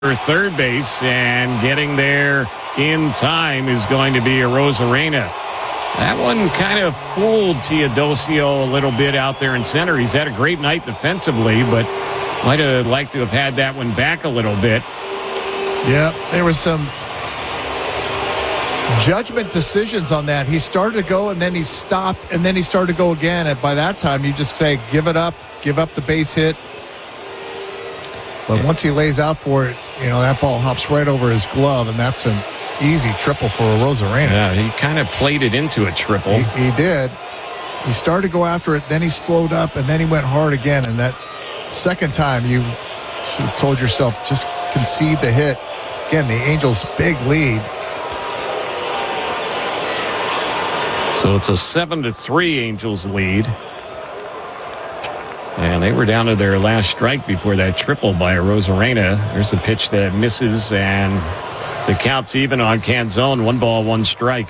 for third base, and getting there in time is going to be Arozarena. That one kind of fooled Teodosio a little bit out there in center. He's had a great night defensively, but might have liked to have had that one back a little bit. Yeah, there was some judgment decisions on that. He started to go, and then he stopped, and then he started to go again. And by that time, you just say, give it up, give up the base hit. But once he lays out for it, that ball hops right over his glove, and that's an easy triple for Arozarena. Yeah, he kind of played it into a triple. He did. He started to go after it, then he slowed up, and then he went hard again. And that second time, you should have told yourself, just concede the hit. Again, the Angels' big lead. So it's a 7-3 Angels lead. And they were down to their last strike before that triple by Arozarena. There's a pitch that misses, and the count's even on Canzone. 1 ball, 1 strike.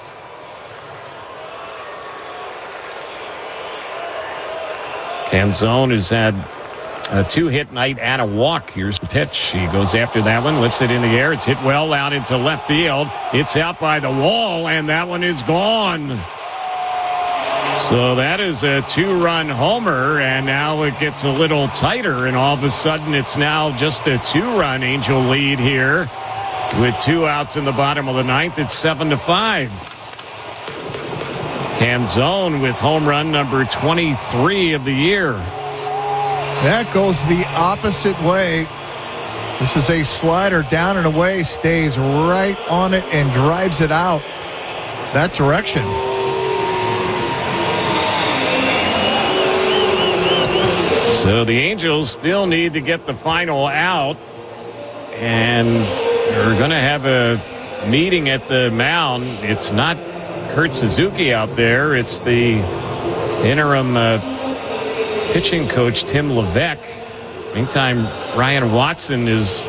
Canzone has had a 2-hit night and a walk. Here's the pitch. He goes after that one, lifts it in the air. It's hit well out into left field. It's out by the wall, and that one is gone. So that is a 2-run homer, and now it gets a little tighter, and all of a sudden it's now just a 2-run Angel lead here. With 2 outs in the bottom of the 9th, it's 7-5. Canzone with home run number 23 of the year. That goes the opposite way. This is a slider down and away, stays right on it and drives it out that direction. So the Angels still need to get the final out, and they're going to have a meeting at the mound. It's not Kurt Suzuki out there. It's the interim pitching coach, Tim Levesque. Meantime, Ryan Watson is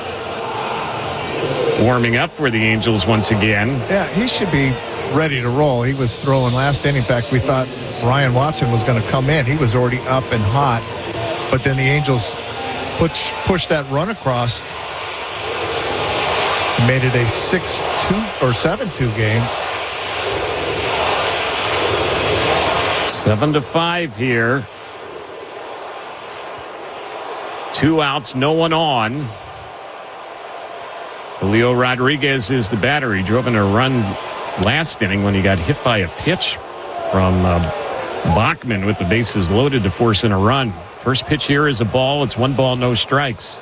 warming up for the Angels once again. Yeah, he should be ready to roll. He was throwing last inning. In fact, we thought Ryan Watson was going to come in. He was already up and hot. But then the Angels pushed that run across and made it a 6-2 or 7-2 game. 7-5 here. 2 outs, no one on. Julio Rodriguez is the batter. He drove in a run last inning when he got hit by a pitch from Bachman with the bases loaded to force in a run. First pitch here is a ball. It's 1 ball, no strikes.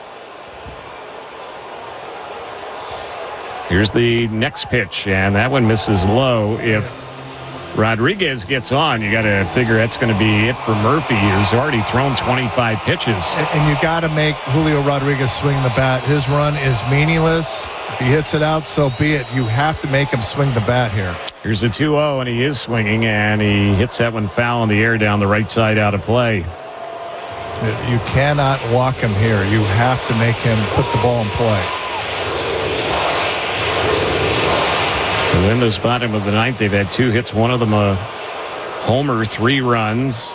Here's the next pitch, and that one misses low. If Rodriguez gets on, you got to figure that's going to be it for Murphy, who's already thrown 25 pitches. And you got to make Julio Rodriguez swing the bat. His run is meaningless. If he hits it out, so be it. You have to make him swing the bat here. Here's a 2-0, and he is swinging, and he hits that one foul in the air down the right side out of play. You cannot walk him here. You have to make him put the ball in play. So in this bottom of the 9th, they've had 2 hits, one of them a homer, 3 runs.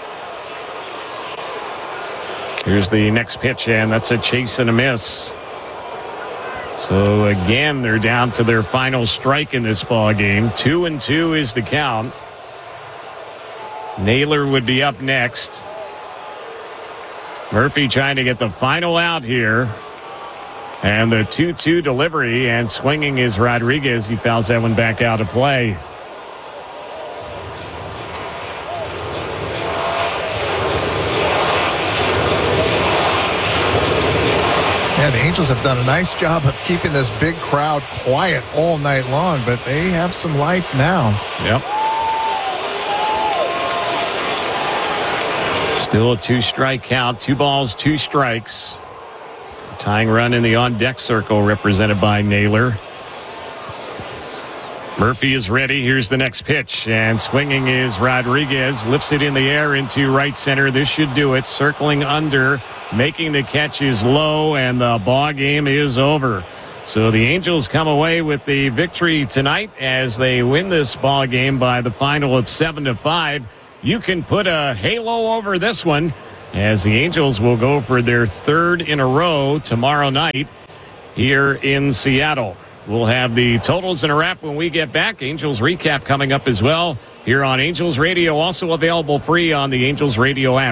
Here's the next pitch, and that's a chase and a miss. So again, they're down to their final strike in this ball game. 2-2 is the count. Naylor would be up next. Murphy trying to get the final out here. And the 2-2 delivery, and swinging is Rodriguez. He fouls that one back out of play. Yeah, the Angels have done a nice job of keeping this big crowd quiet all night long, but they have some life now. Yep. Still a 2-strike count. 2 balls, 2 strikes. Tying run in the on-deck circle represented by Naylor. Murphy is ready. Here's the next pitch. And swinging is Rodriguez. Lifts it in the air into right center. This should do it. Circling under. Making the catch is low. And the ball game is over. So the Angels come away with the victory tonight as they win this ball game by the final of 7-5. You can put a halo over this one as the Angels will go for their third in a row tomorrow night here in Seattle. We'll have the totals and a wrap when we get back. Angels recap coming up as well here on Angels Radio, also available free on the Angels Radio app.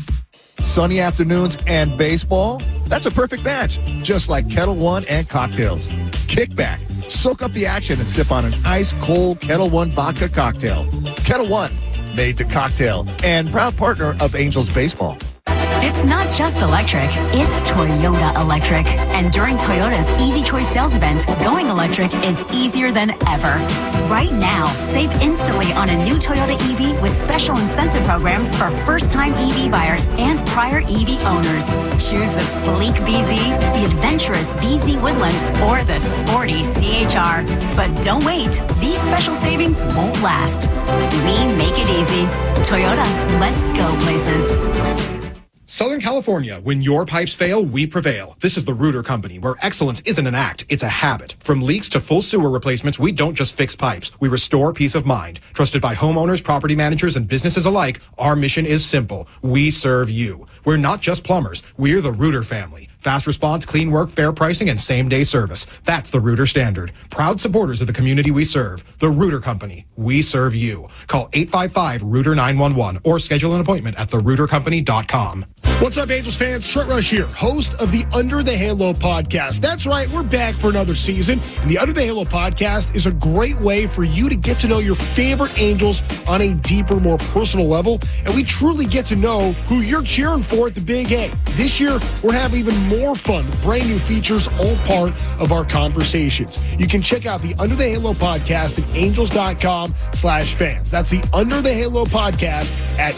Sunny afternoons and baseball, that's a perfect match, just like Kettle One and cocktails. Kick back, soak up the action, and sip on an ice-cold Kettle One vodka cocktail. Kettle One, made to cocktail, and proud partner of Angels Baseball. It's not just electric, it's Toyota Electric. And during Toyota's Easy Choice sales event, going electric is easier than ever. Right now, save instantly on a new Toyota EV with special incentive programs for first-time EV buyers and prior EV owners. Choose the sleek BZ, the adventurous BZ Woodland, or the sporty CHR. But don't wait, these special savings won't last. We make it easy. Toyota, let's go places. Southern California, when your pipes fail, we prevail. This is the Rooter Company, where excellence isn't an act, it's a habit. From leaks to full sewer replacements, we don't just fix pipes, we restore peace of mind. Trusted by homeowners, property managers, and businesses alike, our mission is simple. We serve you. We're not just plumbers, we're the Rooter family. Fast response, clean work, fair pricing, and same-day service. That's the Rooter standard. Proud supporters of the community we serve. The Rooter Company. We serve you. Call 855-ROOTER-911 or schedule an appointment at therootercompany.com. What's up, Angels fans? Trent Rush here, host of the Under the Halo podcast. That's right, we're back for another season, and the Under the Halo podcast is a great way for you to get to know your favorite Angels on a deeper, more personal level, and we truly get to know who you're cheering for at the Big A. This year, we're having even more fun with brand new features, all part of our conversations. You can check out the Under the Halo podcast at angels.com/fans. That's the Under the Halo podcast at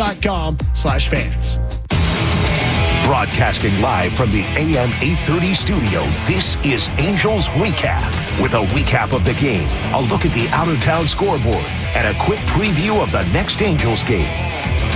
angels.com/fans. Broadcasting live from the AM 830 studio, this is Angels Recap. With a recap of the game, a look at the out-of-town scoreboard, and a quick preview of the next Angels game.